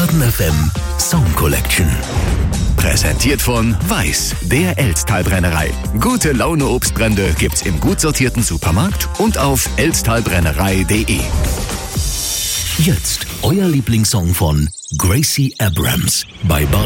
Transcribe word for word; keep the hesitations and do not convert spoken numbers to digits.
Baden F M Song Collection. Präsentiert von Weiß, der Elztal-Brennerei. Gute Laune Obstbrände gibt's im gut sortierten Supermarkt und auf elztalbrennerei punkt de. Jetzt euer Lieblingssong von Gracie Abrams bei Baden